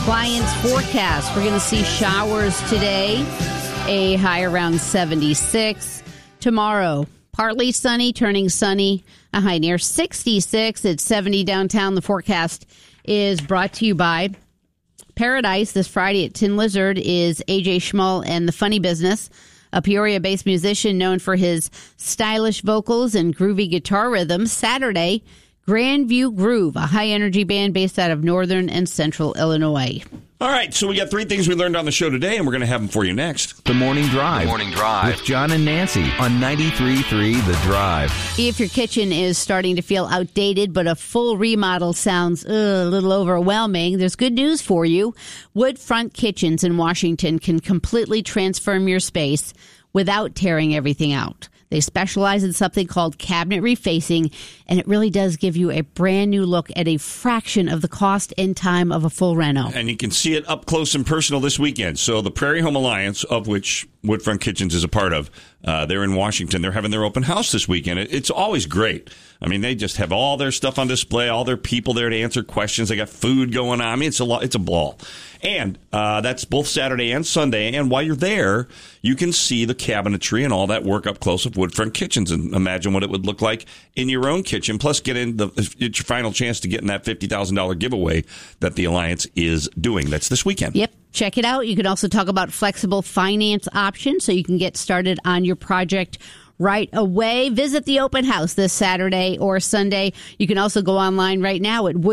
Appliance forecast. We're going to see showers today, a high around 76. Tomorrow, partly sunny, turning sunny, a high near 66. It's 70 downtown. The forecast is brought to you by Paradise. This Friday at Tin Lizard is A.J. Schmull and the Funny Business, a Peoria-based musician known for his stylish vocals and groovy guitar rhythms. Saturday, Grandview Groove, a high-energy band based out of northern and central Illinois. All right, so we got three things we learned on the show today, and we're going to have them for you next. The Morning Drive. The Morning Drive. With John and Nancy on 93.3 The Drive. If your kitchen is starting to feel outdated, but a full remodel sounds a little overwhelming, there's good news for you. Woodfront Kitchens in Washington can completely transform your space without tearing everything out. They specialize in something called cabinet refacing, and it really does give you a brand new look at a fraction of the cost and time of a full reno. And you can see it up close and personal this weekend. So the Prairie Home Alliance, of which Woodfront Kitchens is a part of, they're in Washington. They're having their open house this weekend. It's always great. I mean, they just have all their stuff on display, all their people there to answer questions. They got food going on. I mean, it's a ball. And that's both Saturday and Sunday. And while you're there, you can see the cabinetry and all that work up close of Woodfront Kitchens and imagine what it would look like in your own kitchen. Plus, it's your final chance to get in that $50,000 giveaway that the Alliance is doing. That's this weekend. Yep. Check it out. You can also talk about flexible finance options so you can get started on your project right away. Visit the open house this Saturday or Sunday. You can also go online right now at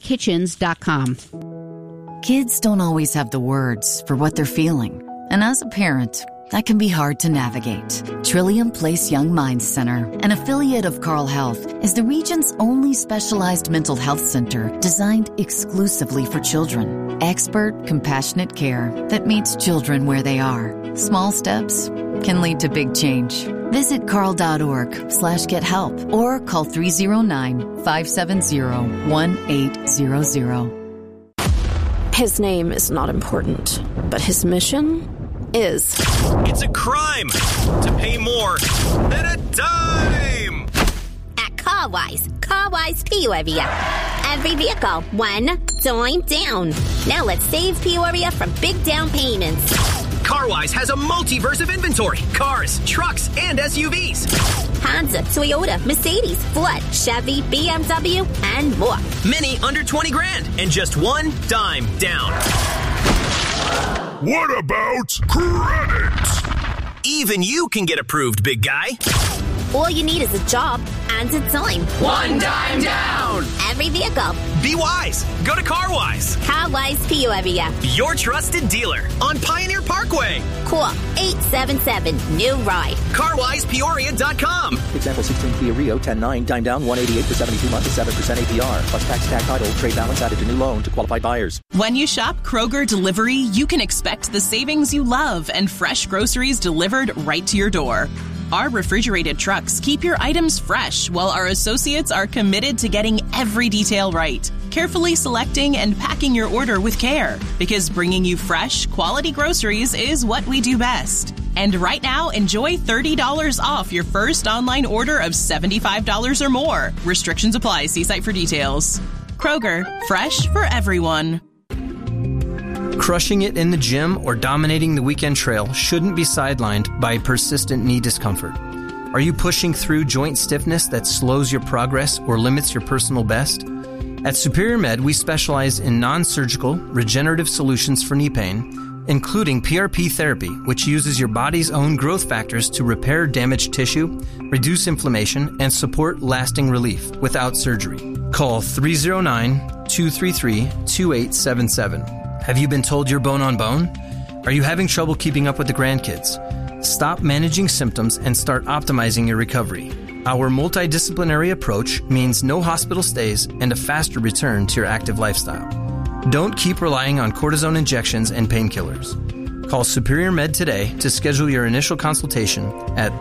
woodfrontkitchens.com. Kids don't always have the words for what they're feeling. And as a parent, that can be hard to navigate. Trillium Place Young Minds Center, an affiliate of Carle Health, is the region's only specialized mental health center designed exclusively for children. Expert, compassionate care that meets children where they are. Small steps can lead to big change. Visit carle.org/gethelp or call 309-570-1800. His name is not important, but his mission is. It's a crime to pay more than a dime. At CarWise Peoria. Every vehicle, $1 dime down. Now let's save Peoria from big down payments. CarWise has a multiverse of inventory. Cars, trucks, and SUVs. Honda, Toyota, Mercedes, Ford, Chevy, BMW, and more. Many under 20 grand and just $1 dime down. What about credit? Even you can get approved, big guy. All you need is a job and a dime. $1 dime down. Every vehicle. Be wise. Go to CarWise. CarWise Peoria. Your trusted dealer on Pioneer Parkway. Call 877-NEW-RIDE. CarWisePeoria.com. Example 16 Kia Rio 10.9 dime down 188 for 72 months at 7% APR plus tax tag title trade balance added to new loan to qualified buyers. When you shop Kroger Delivery, you can expect the savings you love and fresh groceries delivered right to your door. Our refrigerated trucks keep your items fresh, while our associates are committed to getting every detail right, carefully selecting and packing your order with care, because bringing you fresh, quality groceries is what we do best. And right now, enjoy $30 off your first online order of $75 or more. Restrictions apply. See site for details. Kroger, fresh for everyone. Crushing it in the gym or dominating the weekend trail shouldn't be sidelined by persistent knee discomfort. Are you pushing through joint stiffness that slows your progress or limits your personal best? At Superior Med, we specialize in non-surgical, regenerative solutions for knee pain, including PRP therapy, which uses your body's own growth factors to repair damaged tissue, reduce inflammation, and support lasting relief without surgery. Call 309-233-2877. Have you been told you're bone on bone? Are you having trouble keeping up with the grandkids? Stop managing symptoms and start optimizing your recovery. Our multidisciplinary approach means no hospital stays and a faster return to your active lifestyle. Don't keep relying on cortisone injections and painkillers. Call Superior Med today to schedule your initial consultation at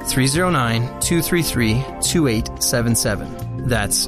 309-233-2877. That's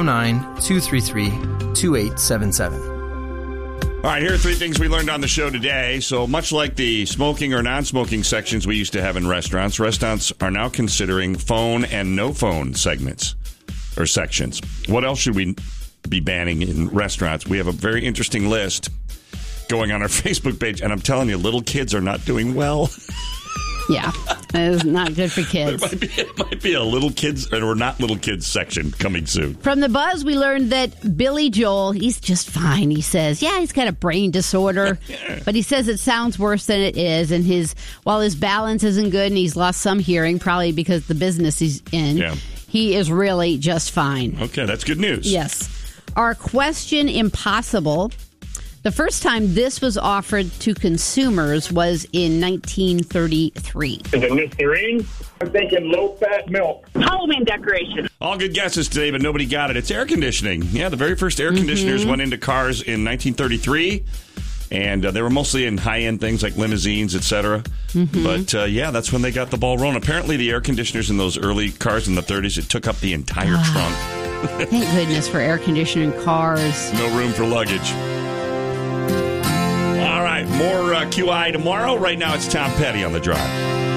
309-233-2877. All right, here are three things we learned on the show today. So much like the smoking or non-smoking sections we used to have in restaurants, restaurants are now considering phone and no phone segments or sections. What else should we be banning in restaurants? We have a very interesting list. going on our Facebook page, and I'm telling you, little kids are not doing well. Yeah, it is not good for kids. It might be a little kids or not little kids section coming soon. From the Buzz, we learned that Billy Joel, he's just fine. He says, yeah, he's got a brain disorder, but he says it sounds worse than it is. And while his balance isn't good and he's lost some hearing, probably because the business he's in, he is really just fine. Okay, that's good news. Yes. Our question impossible. The first time this was offered to consumers was in 1933. Is it Listerine? I'm thinking low-fat milk. Halloween decoration. All good guesses today, but nobody got it. It's air conditioning. Yeah, the very first air conditioners went into cars in 1933, and they were mostly in high-end things like limousines, etc. But, that's when they got the ball rolling. Apparently, the air conditioners in those early cars in the 30s, it took up the entire trunk. Thank goodness for air conditioning cars. No room for luggage. All right, more QI tomorrow. Right now, it's Tom Petty on the drive.